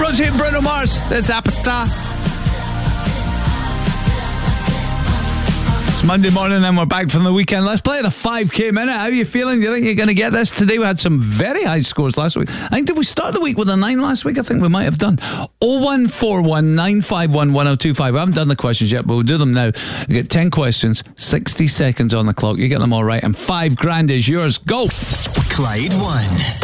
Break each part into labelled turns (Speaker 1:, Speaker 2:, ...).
Speaker 1: Jonesy and Bruno Mars. It's Apata. It's Monday morning and we're back from the weekend. Let's play the 5K minute. How are you feeling? Do you think you're going to get this today? We had some very high scores last week. I think, did we start the week with a 9 last week? I think we might have done. 0141 951 1025. We haven't done the questions yet, but we'll do them now. We get 10 questions, 60 seconds on the clock. You get them all right, and $5,000 is yours. Go.
Speaker 2: Clyde One.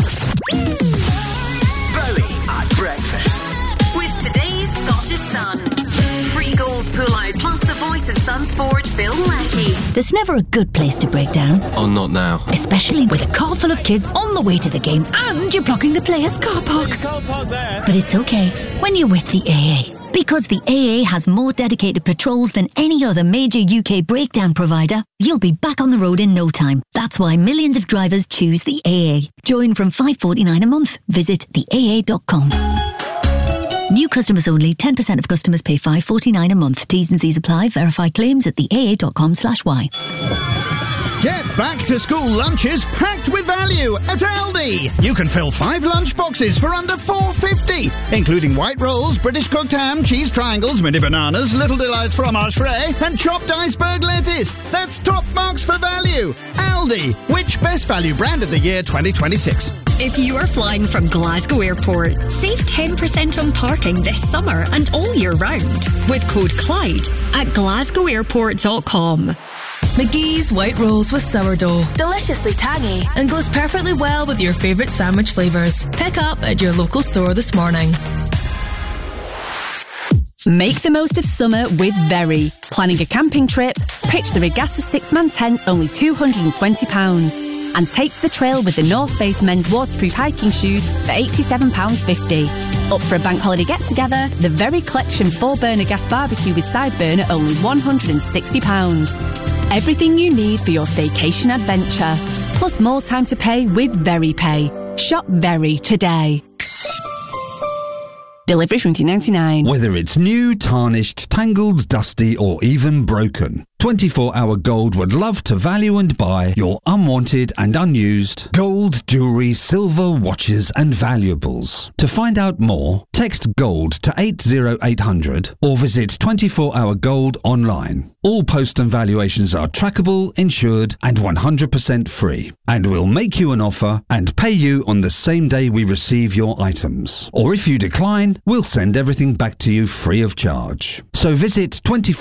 Speaker 2: Bowie at breakfast.
Speaker 3: With today's Scottish Sun. Free goals pull out, plus the voice of Sun Sport, Bill Leckie.
Speaker 4: There's never a good place to break down.
Speaker 2: Oh, not now.
Speaker 4: Especially with a car full of kids on the way to the game and you're blocking the players' car park. But it's okay when you're with the AA. Because the AA has more dedicated patrols than any other major UK breakdown provider, you'll be back on the road in no time. That's why millions of drivers choose the AA. Join from $5.49 a month. Visit theaa.com. New customers only. 10% of customers pay $5.49 a month. T's and C's apply. Verify claims at theaa.com/y.
Speaker 5: Get back to school lunches packed with value at Aldi. You can fill 5 lunch boxes for under $4.50, including white rolls, British cooked ham, cheese triangles, mini bananas, little delights fromage frais, and chopped iceberg lettuce. That's top marks for value. Aldi, which best value brand of the year 2026?
Speaker 6: If you are flying from Glasgow Airport, save 10% on parking this summer and all year round with code Clyde at glasgowairport.com.
Speaker 7: McGee's White Rolls with Sourdough. Deliciously tangy and goes perfectly well with your favourite sandwich flavours. Pick up at your local store this morning.
Speaker 8: Make the most of summer with Very. Planning a camping trip? Pitch the Regatta 6-man tent, only £220. And take to the trail with the North Face men's waterproof hiking shoes for £87.50. Up for a bank holiday get-together? The Very Collection 4-burner gas barbecue with side burner, only £160. Everything you need for your staycation adventure. Plus more time to pay with Very Pay. Shop Very today. Delivery from $2.99.
Speaker 9: Whether it's new, tarnished, tangled, dusty or even broken, 24-Hour Gold would love to value and buy your unwanted and unused gold, jewellery, silver, watches and valuables. To find out more, text GOLD to 80800 or visit 24-Hour Gold online. All post and valuations are trackable, insured and 100% free. And we'll make you an offer and pay you on the same day we receive your items. Or if you decline, we'll send everything back to you free of charge. So visit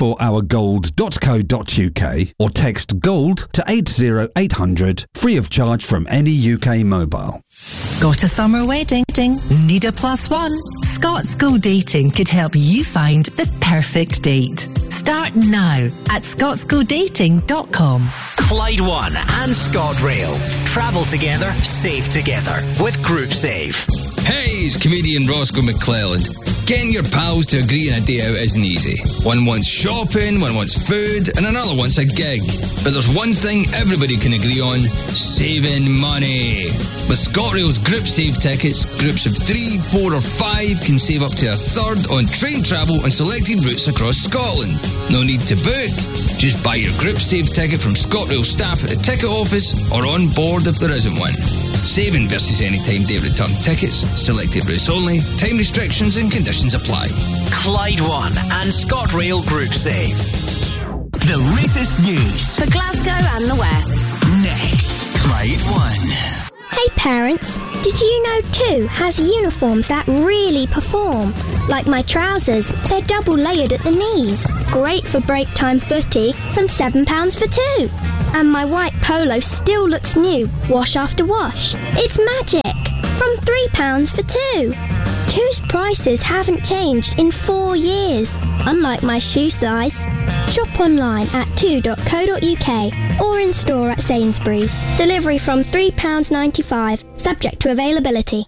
Speaker 9: 24hourgold.co.uk or text GOLD to 80800, free of charge from any UK mobile.
Speaker 10: Got a summer wedding? Need a +1? Scots Go Dating could help you find the perfect date. Start now at scotsgodating.com.
Speaker 2: Clyde One and ScotRail. Travel together, save together with Group Save.
Speaker 11: Hey, it's comedian Roscoe McClelland. Getting your pals to agree on a day out isn't easy. One wants shopping, one wants food, and another wants a gig. But there's one thing everybody can agree on: saving money. With ScotRail's Group Save tickets, groups of 3, 4 or 5 can save up to a third on train travel on selected routes across Scotland. No need to book. Just buy your Group Save ticket from ScotRail staff at the ticket office or on board if there isn't one. Saving versus anytime day return tickets, selected routes only, time restrictions and conditions apply.
Speaker 2: Clyde One and ScotRail Group Save. The latest news
Speaker 3: For Glasgow and the West.
Speaker 2: next. Clyde One.
Speaker 12: Hey parents, did you know 2 has uniforms that really perform? Like my trousers, they're double layered at the knees. Great for break time footy from £7 for 2. And my white polo still looks new, wash after wash. It's magic! From £3 for 2. 2's prices haven't changed in 4 years, unlike my shoe size. Shop online at 2.co.uk or in store at Sainsbury's. Delivery from £3.95, subject to availability.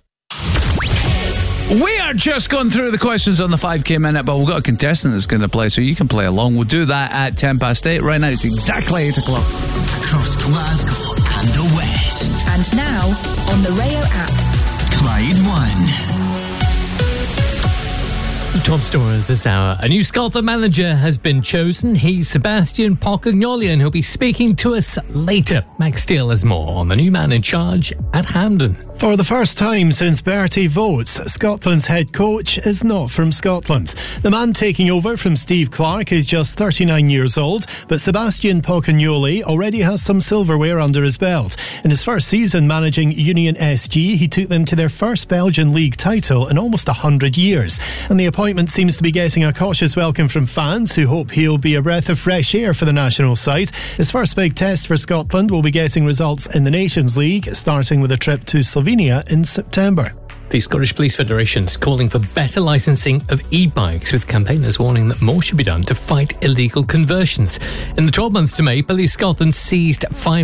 Speaker 1: We are just going through the questions on the 5K minute, but we've got a contestant that's going to play, so you can play along. We'll do that at 8:10. Right now it's exactly 8 o'clock.
Speaker 2: Across Glasgow and the West.
Speaker 7: And now on the Rayo app.
Speaker 2: Clyde One.
Speaker 13: Top stories this hour. A new Scotland manager has been chosen. He's Sebastian Pocognoli, and he'll be speaking to us later. Max Steele has more on the new man in charge at Hampden.
Speaker 14: For the first time since Bertie votes, Scotland's head coach is not from Scotland. The man taking over from Steve Clarke is just 39 years old, but Sebastian Pocognoli already has some silverware under his belt. In his first season managing Union SG, he took them to their first Belgian league title in almost 100 years. And the appointment seems to be getting a cautious welcome from fans who hope he'll be a breath of fresh air for the national side. His first big test for Scotland will be getting results in the Nations League, starting with a trip to Slovenia in September.
Speaker 13: The Scottish Police Federation's calling for better licensing of e-bikes, with campaigners warning that more should be done to fight illegal conversions. In the 12 months to May, Police Scotland seized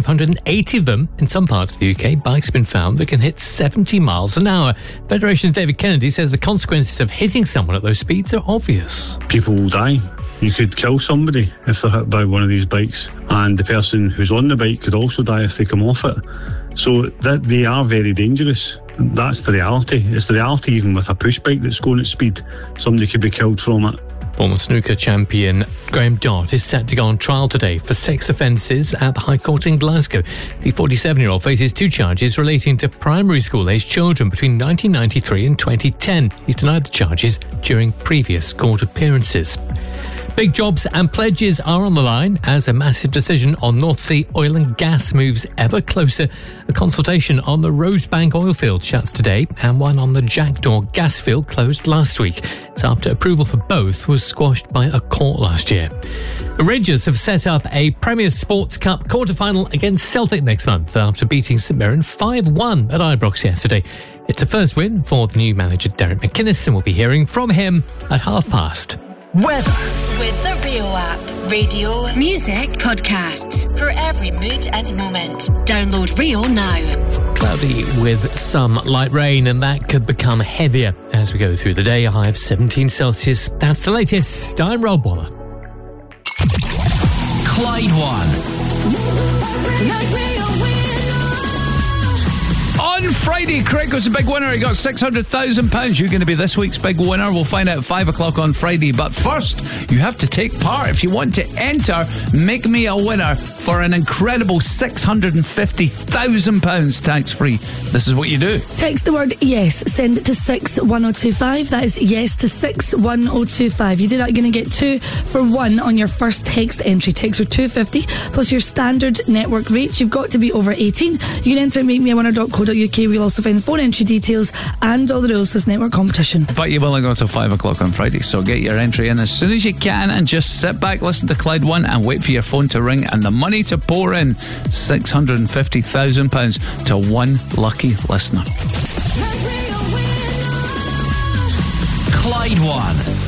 Speaker 13: 580 of them. In some parts of the UK, bikes have been found that can hit 70 miles an hour. Federation's David Kennedy says the consequences of hitting someone at those speeds are obvious.
Speaker 15: People will die. You could kill somebody if they're hit by one of these bikes, and the person who's on the bike could also die if they come off it. So that they are very dangerous. That's the reality. It's the reality even with a push bike that's going at speed. Somebody could be killed from it.
Speaker 13: Former snooker champion Graham Dodd is set to go on trial today for sex offences at the High Court in Glasgow. The 47-year-old faces 2 charges relating to primary school-aged children between 1993 and 2010. He's denied the charges during previous court appearances. Big jobs and pledges are on the line as a massive decision on North Sea oil and gas moves ever closer. A consultation on the Rosebank oil field shuts today, and one on the Jackdaw gas field closed last week. It's after approval for both was squashed by a court last year. The Rangers have set up a Premier Sports Cup quarter-final against Celtic next month after beating St Mirren 5-1 at Ibrox yesterday. It's a first win for the new manager Derek McInnes, and we'll be hearing from him at past.
Speaker 2: Weather.
Speaker 16: With the Rio app. Radio, music, podcasts. For every mood and moment. Download Rio now.
Speaker 13: Cloudy with some light rain, and that could become heavier as we go through the day. A high of 17 Celsius. That's the latest. I'm Rob Waller.
Speaker 2: Clyde One.
Speaker 1: On Friday, Craig was a big winner. He got £600,000. You're going to be this week's big winner. We'll find out at 5 o'clock on Friday. But first, you have to take part. If you want to enter, make me a winner for an incredible £650,000 tax-free. This is what you do.
Speaker 17: Text the word yes. Send it to 61025. That is yes to 61025. You do that, you're going to get 2 for 1 on your first text entry. Text are $2.50 plus your standard network rates. You've got to be over 18. You can enter at makemeawinner.co.uk. We'll also find the phone entry details and all the rules to this network competition.
Speaker 1: But you've only got till 5 o'clock on Friday, so get your entry in as soon as you can and just sit back, listen to Clyde One and wait for your phone to ring and the money to pour in. £650,000 to one lucky listener.
Speaker 2: Clyde One.